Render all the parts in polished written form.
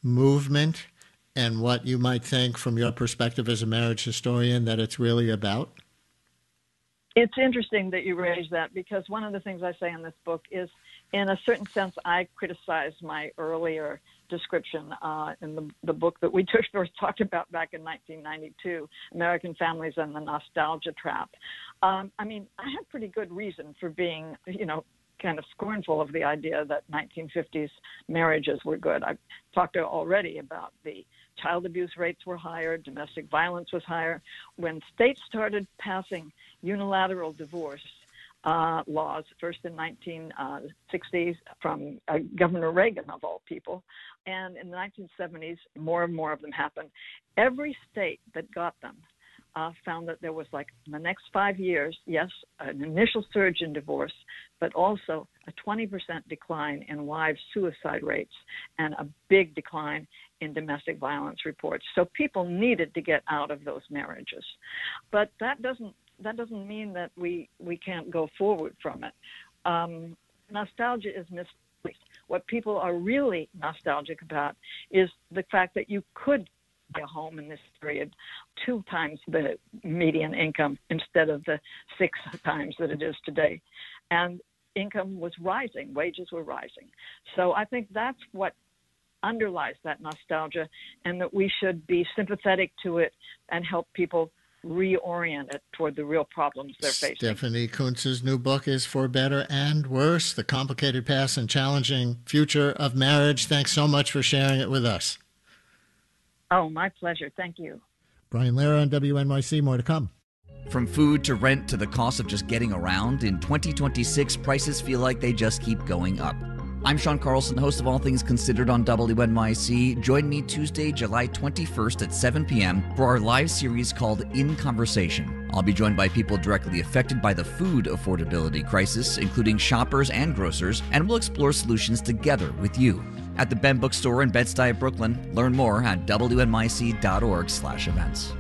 movement and what you might think from your perspective as a marriage historian that it's really about? It's interesting that you raise that, because one of the things I say in this book is, in a certain sense, I criticize my earlier description in the book that we first talked about back in 1992, American Families and the Nostalgia Trap. I mean, I had pretty good reason for being, kind of scornful of the idea that 1950s marriages were good. I've talked already about the child abuse rates were higher, domestic violence was higher. When states started passing unilateral divorce laws, first in 1960s from Governor Reagan, of all people, and in the 1970s, more and more of them happened. Every state that got them found that there was, like, in the next 5 years, yes, an initial surge in divorce, but also a 20% decline in wives' suicide rates and a big decline in domestic violence reports. So people needed to get out of those marriages. But that doesn't mean that we can't go forward from it. Nostalgia is misplaced. What people are really nostalgic about is the fact that you could buy a home in this period 2 times the median income instead of the 6 times that it is today. And income was rising, wages were rising. So I think that's what underlies that nostalgia, and that we should be sympathetic to it and help people reorient it toward the real problems they're facing. Stephanie Kuntz's new book is For Better and Worse, The Complicated Past and Challenging Future of Marriage. Thanks so much for sharing it with us. Oh, my pleasure. Thank you. Brian Lehrer on WNYC. More to come. From food to rent to the cost of just getting around, in 2026, prices feel like they just keep going up. I'm Sean Carlson, host of All Things Considered on WNYC. Join me Tuesday, July 21st at 7 p.m. for our live series called In Conversation. I'll be joined by people directly affected by the food affordability crisis, including shoppers and grocers, and we'll explore solutions together with you. At the Ben Bookstore in Bed-Stuy, Brooklyn. Learn more at WNYC.org/events.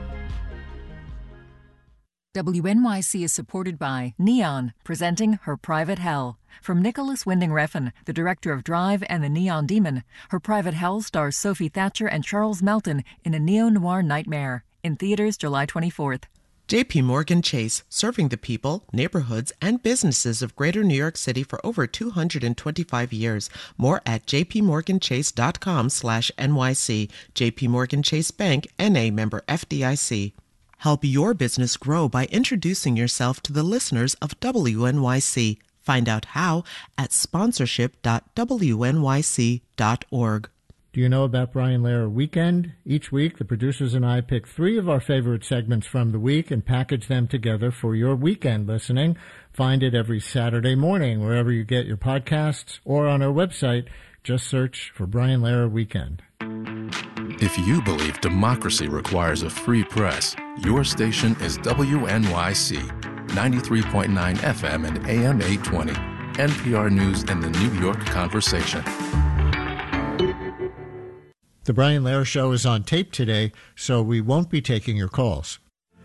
WNYC is supported by Neon, presenting Her Private Hell. From Nicholas Winding Refn, the director of Drive and The Neon Demon, Her Private Hell stars Sophie Thatcher and Charles Melton in a neo-noir nightmare. In theaters July 24th. JP Morgan Chase, serving the people, neighborhoods, and businesses of Greater New York City for over 225 years. More at jpmorganchase.com/NYC. JP Morgan Chase Bank, N.A. member FDIC. Help your business grow by introducing yourself to the listeners of WNYC. Find out how at sponsorship.wnyc.org. Do you know about Brian Lehrer Weekend? Each week, the producers and I pick 3 of our favorite segments from the week and package them together for your weekend listening. Find it every Saturday morning, wherever you get your podcasts, or on our website. Just search for Brian Lehrer Weekend. If you believe democracy requires a free press, your station is WNYC, 93.9 FM and AM 820, NPR News and the New York Conversation. The Brian Lehrer Show is on tape today, so we won't be taking your calls.